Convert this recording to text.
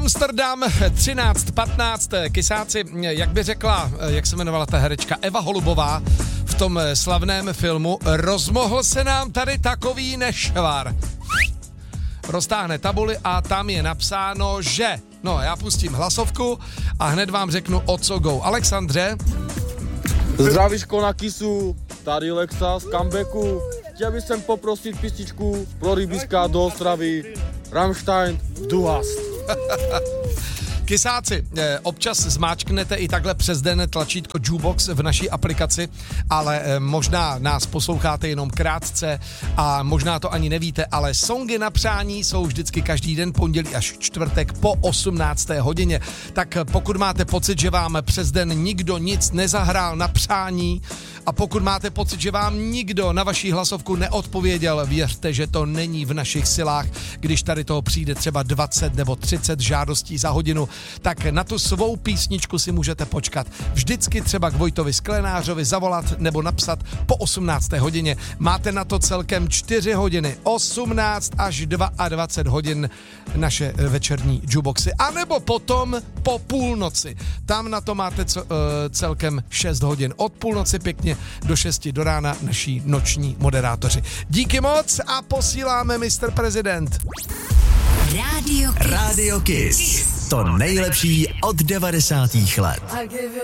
Amsterdam 13:15, Kysáci, jak by řekla, jak se jmenovala ta herečka, Eva Holubová v tom slavném filmu, rozmohl se nám tady takový nešvar. Roztáhne tabuli a tam je napsáno, že... No, já pustím hlasovku a hned vám řeknu, o co go. Alexandře? Zdravíško na Kisu, tady Lexa z comebacku. Chtěl bych sem poprosit písničku pro Rybiska do Ostravy. Rammstein, du hast. Kysáci, občas zmáčknete i takhle přes den tlačítko Jukebox v naší aplikaci, ale možná nás posloucháte jenom krátce a možná to ani nevíte, ale songy na přání jsou vždycky každý den, pondělí až čtvrtek po 18. hodině. Tak pokud máte pocit, že vám přes den nikdo nic nezahrál na přání a pokud máte pocit, že vám nikdo na vaší hlasovku neodpověděl, věřte, že to není v našich silách, když tady toho přijde třeba 20 nebo 30 žádostí za hodinu, tak na tu svou písničku si můžete počkat. Vždycky třeba k Vojtovi Sklenářovi zavolat nebo napsat po 18. hodině. Máte na to celkem 4 hodiny, 18 až 22 hodin naše večerní jukeboxy, anebo potom po půlnoci. Tam na to máte celkem 6 hodin. Od půlnoci pěkně do 6 do rána naší noční moderátoři. Díky moc a posíláme Mr. Prezident. Radio Kiss. To nejlepší od 90. let.